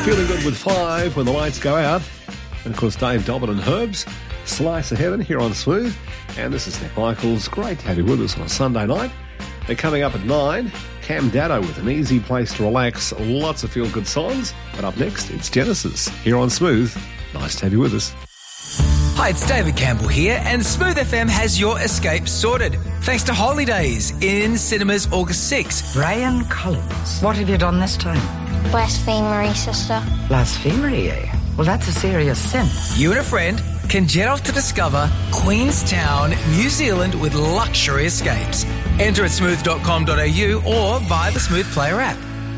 Feeling good with 5 when the lights go out. And of course, Dave Dobbin and Herbs, Slice of Heaven here on Smooth. And this is Nick Michaels. Great to have you with us on a Sunday night. They're coming up at 9. Cam Dado with an easy place to relax. Lots of feel-good songs. But up next, it's Genesis here on Smooth. Nice to have you with us. Hi, it's David Campbell here, and Smooth FM has your escape sorted. Thanks to Holidays in cinemas August 6. Brian Collins. What have you done this time? Blasphemery, sister. Blasphemy, eh? Well, that's a serious sin. You and a friend can jet off to discover Queenstown, New Zealand with luxury escapes. Enter at smooth.com.au or via the Smooth Player app.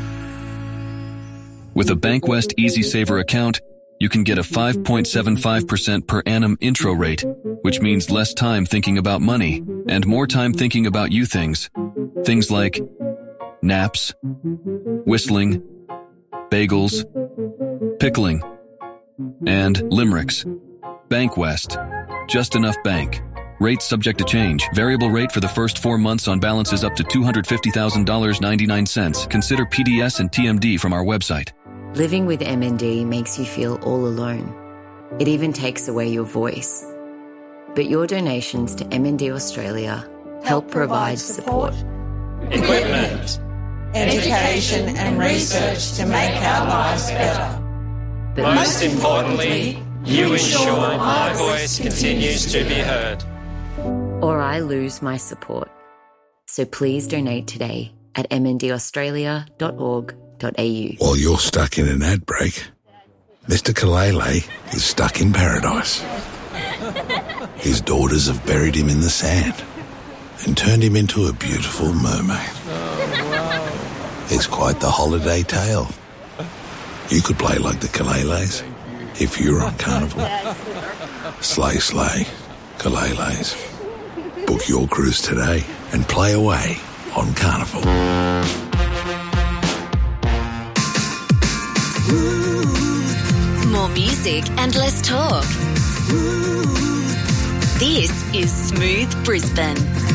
With a Bankwest Easy Saver account, you can get a 5.75% per annum intro rate, which means less time thinking about money and more time thinking about you things. Things like naps, whistling, bagels, pickling, and limericks. Bankwest. Just enough bank. Rates subject to change. Variable rate for the first 4 months on balances up to $250,000.99. Consider PDS and TMD from our website. Living with MND makes you feel all alone. It even takes away your voice. But your donations to MND Australia help provide support. Equipment, education and research to make our lives better. But most importantly, you ensure my voice continues to be heard. Or I lose my support. So please donate today at mndaustralia.org.au. While you're stuck in an ad break, Mr. Kalele is stuck in paradise. His daughters have buried him in the sand and turned him into a beautiful mermaid. It's quite the holiday tale. You could play like the Kaleles if you were on Carnival. Slay, slay, Kaleles. Book your cruise today and play away on Carnival. More music and less talk. This is Smooth Brisbane.